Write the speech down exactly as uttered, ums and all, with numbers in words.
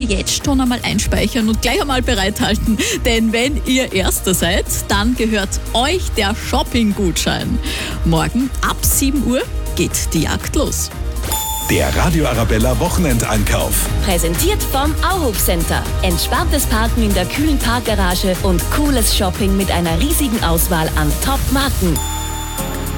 jetzt schon einmal einspeichern und gleich einmal bereithalten. Denn wenn ihr Erster seid, dann gehört euch der Shopping-Gutschein. Morgen ab sieben Uhr geht die Jagd los. Der Radio Arabella Wochenendeinkauf. Präsentiert vom Auhof Center. Entspanntes Parken in der kühlen Parkgarage und cooles Shopping mit einer riesigen Auswahl an Top-Marken.